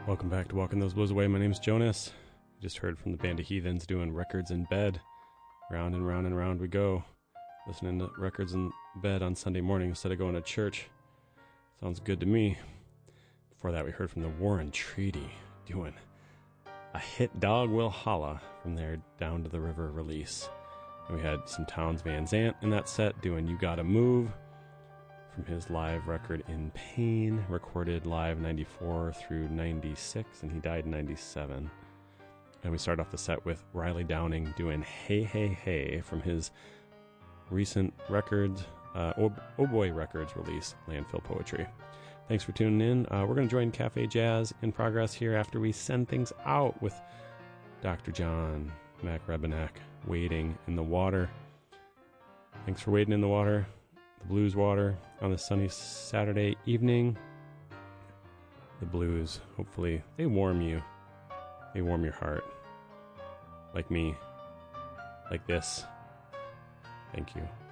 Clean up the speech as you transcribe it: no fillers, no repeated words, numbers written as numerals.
Welcome back to Walking Those Blues Away. My name's Jonas. You just heard from the band of Heathens doing Records in Bed. Round and round and round we go, listening to records in bed on Sunday morning instead of going to church. Sounds good to me. Before that, we heard from the War and Treaty doing A Hit Dog Will Holla from their Down to the River release. And we had some Townes Van Zandt in that set doing You Gotta Move from his live record In Pain, recorded live 94 through 96, and he died in 97. And we start off the set with Riley Downing doing Hey Hey Hey from his recent record, Oh Boy Records release, Landfill Poetry. Thanks for tuning in. We're going to join Cafe Jazz in progress here after we send things out with Dr. John McRebenak, Wading in the Water. Thanks for wading in the water, the blues water, on this sunny Saturday evening. The blues, hopefully, they warm you. They warm your heart. Like me. Like this. Thank you.